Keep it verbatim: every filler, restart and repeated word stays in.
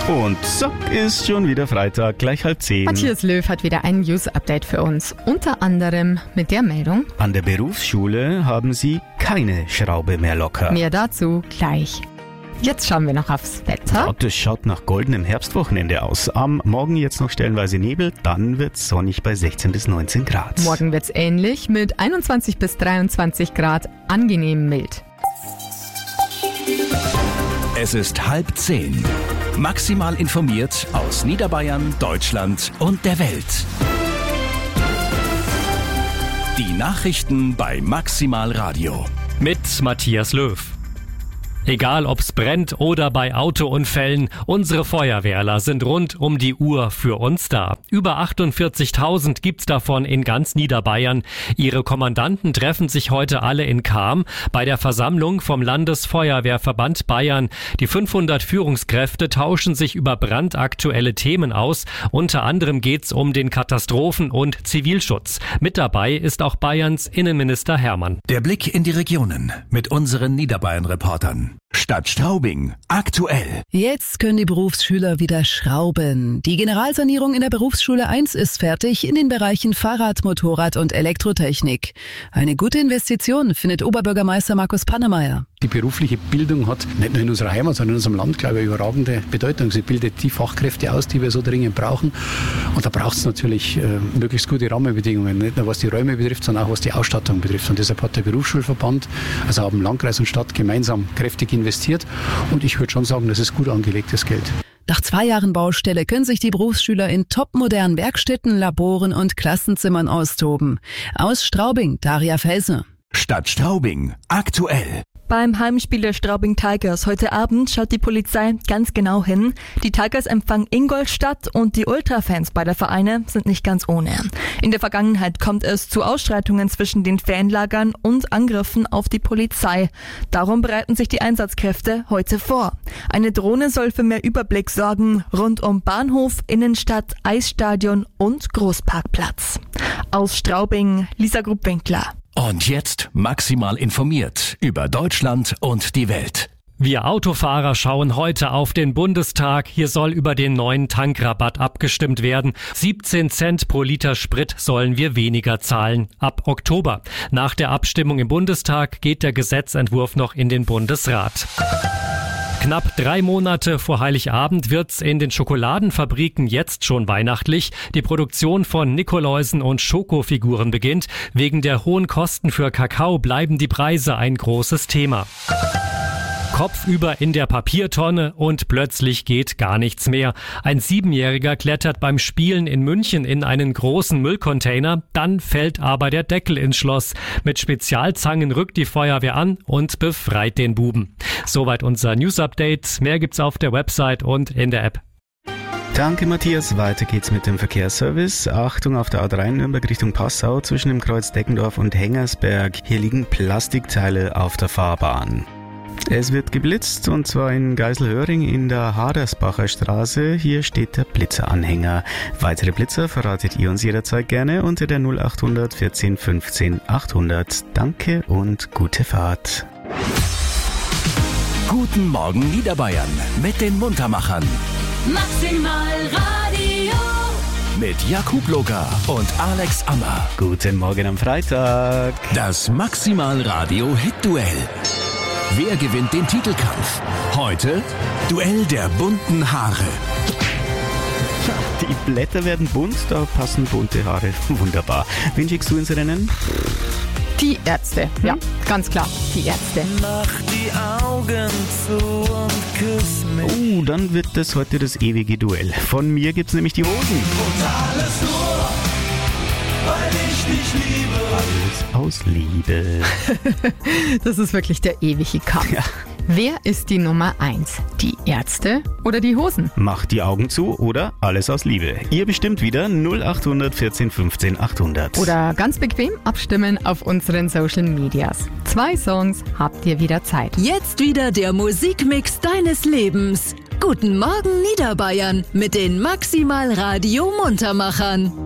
Und zack, ist schon wieder Freitag, gleich halb zehn. Matthias Löw hat wieder ein News-Update für uns. Unter anderem mit der Meldung: An der Berufsschule haben sie keine Schraube mehr locker. Mehr dazu gleich. Jetzt schauen wir noch aufs Wetter. Ja, das schaut nach goldenem Herbstwochenende aus. Am Morgen jetzt noch stellenweise Nebel, dann wird's sonnig bei sechzehn bis neunzehn Grad. Morgen wird's ähnlich mit einundzwanzig bis dreiundzwanzig Grad, angenehm mild. Es ist halb zehn. Maximal informiert aus Niederbayern, Deutschland und der Welt. Die Nachrichten bei Maximal Radio. Mit Matthias Löw. Egal ob's brennt oder bei Autounfällen, unsere Feuerwehrler sind rund um die Uhr für uns da. Über achtundvierzigtausend gibt's davon in ganz Niederbayern. Ihre Kommandanten treffen sich heute alle in Cham bei der Versammlung vom Landesfeuerwehrverband Bayern. Die fünfhundert Führungskräfte tauschen sich über brandaktuelle Themen aus. Unter anderem geht's um den Katastrophen- und Zivilschutz. Mit dabei ist auch Bayerns Innenminister Hermann. Der Blick in die Regionen mit unseren Niederbayern-Reportern. Stadt Straubing. Aktuell. Jetzt können die Berufsschüler wieder schrauben. Die Generalsanierung in der Berufsschule eins ist fertig in den Bereichen Fahrrad, Motorrad und Elektrotechnik. Eine gute Investition, findet Oberbürgermeister Markus Pannemeyer. Die berufliche Bildung hat nicht nur in unserer Heimat, sondern in unserem Land, glaube ich, überragende Bedeutung. Sie bildet die Fachkräfte aus, die wir so dringend brauchen. Und da braucht es natürlich äh, möglichst gute Rahmenbedingungen, nicht nur was die Räume betrifft, sondern auch was die Ausstattung betrifft. Und deshalb hat der Berufsschulverband, also haben Landkreis und Stadt gemeinsam kräftig investiert. Und ich würde schon sagen, das ist gut angelegtes Geld. Nach zwei Jahren Baustelle können sich die Berufsschüler in topmodernen Werkstätten, Laboren und Klassenzimmern austoben. Aus Straubing, Daria Felser. Stadt Straubing. Aktuell. Beim Heimspiel der Straubing Tigers heute Abend schaut die Polizei ganz genau hin. Die Tigers empfangen Ingolstadt und die Ultrafans beider Vereine sind nicht ganz ohne. In der Vergangenheit kommt es zu Ausschreitungen zwischen den Fanlagern und Angriffen auf die Polizei. Darum bereiten sich die Einsatzkräfte heute vor. Eine Drohne soll für mehr Überblick sorgen rund um Bahnhof, Innenstadt, Eisstadion und Großparkplatz. Aus Straubing, Lisa Gruppwinkler. Und jetzt maximal informiert über Deutschland und die Welt. Wir Autofahrer schauen heute auf den Bundestag. Hier soll über den neuen Tankrabatt abgestimmt werden. siebzehn Cent pro Liter Sprit sollen wir weniger zahlen. Ab Oktober. Nach der Abstimmung im Bundestag geht der Gesetzentwurf noch in den Bundesrat. Knapp drei Monate vor Heiligabend wird's in den Schokoladenfabriken jetzt schon weihnachtlich. Die Produktion von Nikoläusen und Schokofiguren beginnt. Wegen der hohen Kosten für Kakao bleiben die Preise ein großes Thema. Kopfüber in der Papiertonne und plötzlich geht gar nichts mehr. Ein Siebenjähriger klettert beim Spielen in München in einen großen Müllcontainer, dann fällt aber der Deckel ins Schloss. Mit Spezialzangen rückt die Feuerwehr an und befreit den Buben. Soweit unser News-Update. Mehr gibt's auf der Website und in der App. Danke, Matthias. Weiter geht's mit dem Verkehrsservice. Achtung auf der A drei Nürnberg Richtung Passau zwischen dem Kreuz Deckendorf und Hengersberg. Hier liegen Plastikteile auf der Fahrbahn. Es wird geblitzt und zwar in Geiselhöring in der Hadersbacher Straße. Hier steht der Blitzeranhänger. Weitere Blitzer verratet ihr uns jederzeit gerne unter der null achthundert vierzehn fünfzehn achthundert. Danke und gute Fahrt. Guten Morgen Niederbayern mit den Muntermachern. Maximal Radio. Mit Jakub Loga und Alex Ammer. Guten Morgen am Freitag. Das Maximal Radio Hit-Duell. Wer gewinnt den Titelkampf? Heute Duell der bunten Haare. Die Blätter werden bunt, da passen bunte Haare. Wunderbar. Wen schickst du ins Rennen? Die Ärzte, hm? Ja, ganz klar, die Ärzte. Mach die Augen zu und küss mich. Oh, dann wird das heute das ewige Duell. Von mir gibt's nämlich die Hosen. Und alles nur, weil ich dich liebe. Alles aus Liebe. Das ist wirklich der ewige Kampf. Ja. Wer ist die Nummer eins? Die Ärzte oder die Hosen? Macht die Augen zu oder alles aus Liebe. Ihr bestimmt wieder null achthundert vierzehn fünfzehn achthundert. Oder ganz bequem abstimmen auf unseren Social Medias. Zwei Songs habt ihr wieder Zeit. Jetzt wieder der Musikmix deines Lebens. Guten Morgen Niederbayern mit den Maximal Radio Muntermachern.